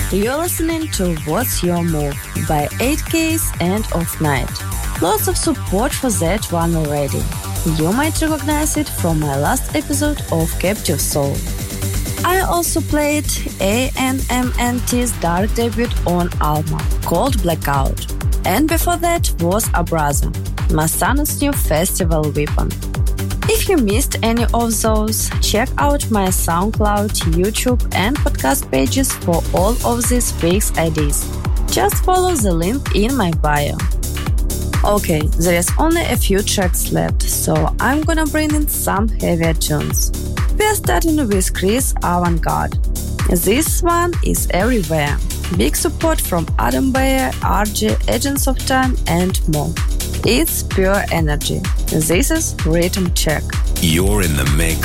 You're listening to What's Your Move by 8Ks and Off Night. Lots of support for that one already. You might recognize it from my last episode of Captive Soul. I also played ANMNT's dark debut on Alma, called Blackout. And before that was Abraza, Masana's new festival weapon. If you missed any of those, check out my SoundCloud, YouTube and podcast pages for all of these week's ideas. Just follow the link in my bio. Okay, there is only a few tracks left, so I'm gonna bring in some heavier tunes. We're starting with Chris Avantgarde. This one is everywhere. Big support from Adam Beyer, RJ, Agents of Time and more. It's pure energy. This is Rhythm Check. You're in the mix